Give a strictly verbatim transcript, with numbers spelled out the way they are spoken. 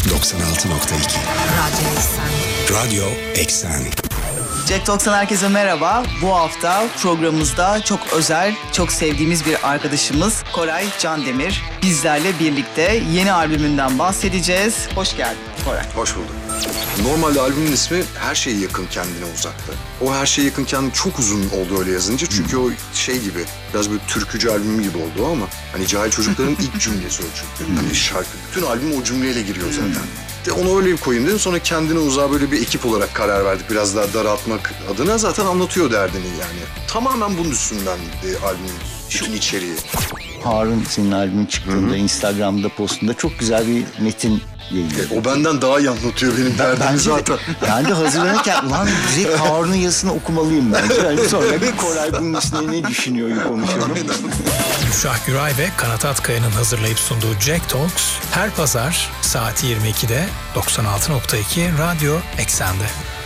doksan altı nokta iki. Radyo Eksen. Radyo Eksen. Jack Talks'tan herkese merhaba. Bu hafta programımızda çok özel, çok sevdiğimiz bir arkadaşımız Koray Candemir bizlerle birlikte yeni albümünden bahsedeceğiz. Hoş geldin Koray. Hoş bulduk. Normalde albümün ismi Her Şeye Yakın Kendine Uzakta. O Her Şeye Yakın Kendine çok uzun oldu öyle yazınca. Çünkü o şey gibi, biraz böyle türkücü albümü gibi oldu ama hani Cahil Çocukların ilk cümlesi o çünkü. Hani şarkı, bütün albüm o cümleyle giriyor zaten. De onu öyle bir koyayım dedim. Sonra Kendine Uzağa böyle bir ekip olarak karar verdik. Biraz daha daraltmak adına, zaten anlatıyor derdini yani. Tamamen bunun üstünden e, albümün bütün içeriği. Harun senin albümün çıktığında Hı-hı. Instagram'da postunda çok güzel bir metin yayınladı. E, o benden daha iyi anlatıyor benim derdimi ben zaten. De, ben de hazırlanırken lan direkt Harun'un yazısını okumalıyım bence. Yani sonra bir Koray bunun üstüne ne düşünüyor konuşuyorum. Gülşah Güray ve Kanat Atkaya'nın hazırlayıp sunduğu Jack Talks her pazar saat yirmi ikide doksan altı nokta iki Radyo Eksen'de.